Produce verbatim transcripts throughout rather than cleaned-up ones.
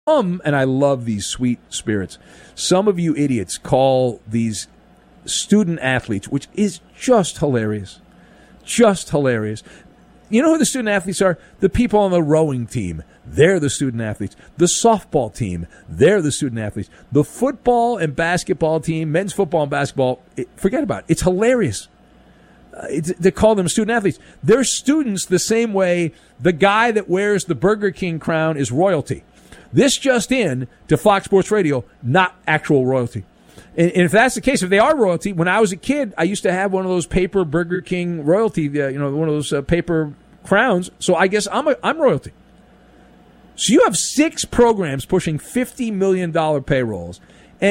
Um, and I love these sweet spirits. Some of you idiots call these student athletes, which is just hilarious. Just hilarious. You know who the student athletes are? The people on the rowing team. They're the student athletes. The softball team. They're the student athletes. The football and basketball team, men's football and basketball, it, forget about it. It's hilarious. Uh, it's, they call them student athletes. They're students the same way the guy that wears the Burger King crown is royalty. This just in to Fox Sports Radio, not actual royalty. And, and if that's the case, if they are royalty, when I was a kid, I used to have one of those paper Burger King royalty, uh, you know, one of those uh, paper crowns. So I guess I'm a, I'm royalty. So you have six programs pushing fifty million dollars payrolls,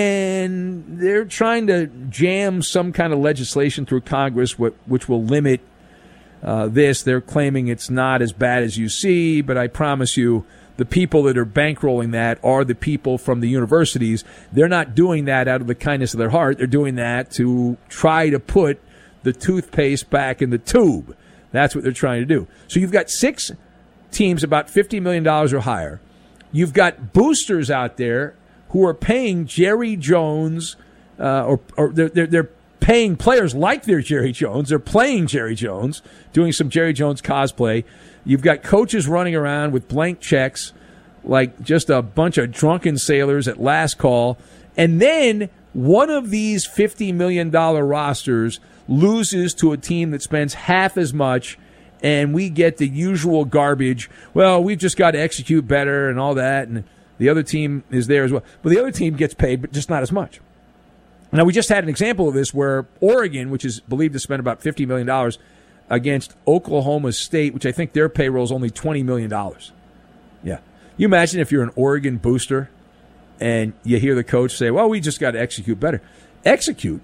and they're trying to jam some kind of legislation through Congress which, which will limit uh, this. They're claiming it's not as bad as you see, but I promise you, the people that are bankrolling that are the people from the universities. They're not doing that out of the kindness of their heart. They're doing that to try to put the toothpaste back in the tube. That's what they're trying to do. So you've got six teams about fifty million dollars or higher. You've got boosters out there who are paying Jerry Jones, uh, or, or they're, they're, they're paying players like they're Jerry Jones. They're playing Jerry Jones, doing some Jerry Jones cosplay. You've got coaches running around with blank checks like just a bunch of drunken sailors at last call. And then one of these fifty million dollars rosters loses to a team that spends half as much, and we get the usual garbage. Well, we've just got to execute better and all that, and the other team is there as well. But the other team gets paid, but just not as much. Now, we just had an example of this where Oregon, which is believed to spend about fifty million dollars, against Oklahoma State, which I think their payroll is only twenty million dollars. Yeah. You imagine if you're an Oregon booster and you hear the coach say, well, we just got to execute better. Execute?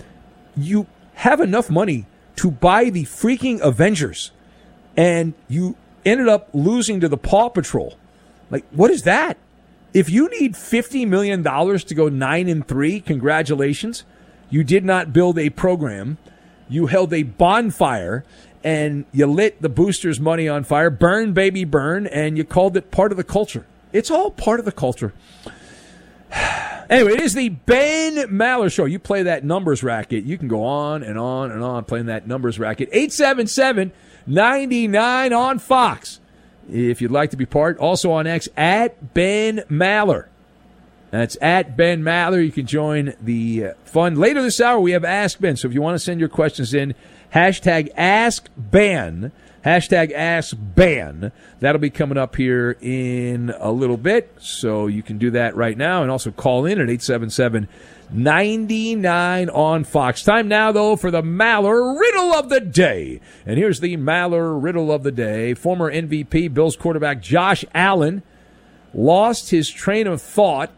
You have enough money to buy the freaking Avengers, and you ended up losing to the Paw Patrol. Like, what is that? If you need fifty million dollars to go nine and three, congratulations. You did not build a program. You held a bonfire, and you lit the boosters' money on fire. Burn, baby, burn, and you called it part of the culture. It's all part of the culture. Anyway, it is the Ben Maller Show. You play that numbers racket. You can go on and on and on playing that numbers racket. eight seven seven, nine nine on Fox. If you'd like to be part. Also on X, at Ben Maller. That's at Ben Maller. You can join the fun. Later this hour, we have Ask Ben. So if you want to send your questions in, hashtag Ask Ben. Hashtag Ask Ben. That'll be coming up here in a little bit. So you can do that right now. And also call in at eight seven seven, nine nine on Fox. Time now, though, for the Maller Riddle of the Day. And here's the Maller Riddle of the Day. Former M V P, Bills quarterback Josh Allen lost his train of thought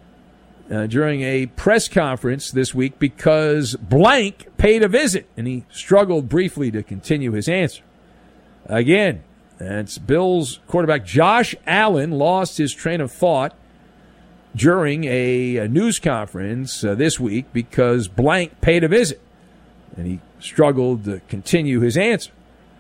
Uh, during a press conference this week because blank paid a visit, and he struggled briefly to continue his answer. Again, that's Bills quarterback Josh Allen lost his train of thought during a, a news conference uh, this week because blank paid a visit, and he struggled to continue his answer.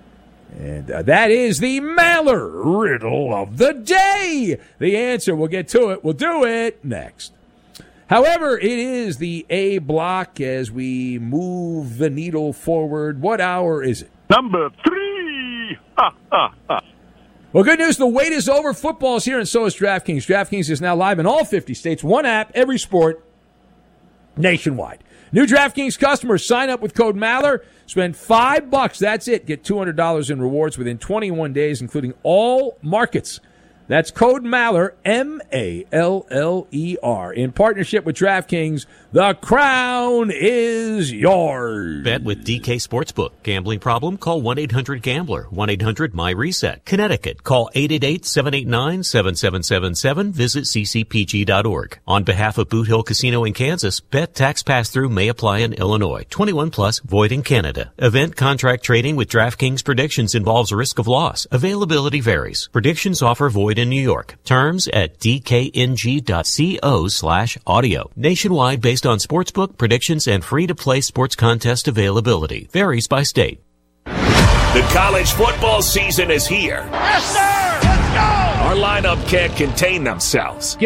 And uh, that is the Maller Riddle of the Day. The answer, we'll get to it. We'll do it next. However, it is the A block as we move the needle forward. What hour is it? Number three. Ha, ha, ha. Well, good news. The wait is over. Football's here, and so is DraftKings. DraftKings is now live in all fifty states. One app, every sport, nationwide. New DraftKings customers sign up with code Maller. Spend five bucks. That's it. Get two hundred dollars in rewards within twenty-one days, including all markets. That's code Maller, M A L L E R. In partnership with DraftKings, the crown is yours. Bet with D K Sportsbook. Gambling problem? Call one eight hundred gambler. one eight hundred my reset. Connecticut. Call eight eight eight, seven eight nine, seven seven seven seven. Visit c c p g dot org. On behalf of Boot Hill Casino in Kansas, bet tax pass-through may apply in Illinois. twenty-one plus, void in Canada. Event contract trading with DraftKings predictions involves risk of loss. Availability varies. Predictions offer void in New York. Terms at d k n g dot co slash audio. Nationwide based on sportsbook, predictions, and free-to-play sports contest availability. Varies by state. The college football season is here. Yes, sir! Let's Our lineup can't contain themselves.